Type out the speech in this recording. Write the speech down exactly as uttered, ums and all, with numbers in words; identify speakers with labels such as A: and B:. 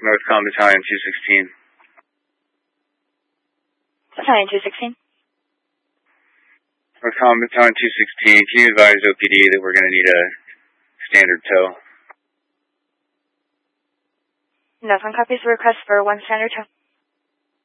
A: Northcom Battalion two sixteen.
B: Battalion two sixteen.
A: Northcom Battalion two sixteen, can you advise O P D that we're going to need a standard tow?
B: Northcom copies the request for one standard tow.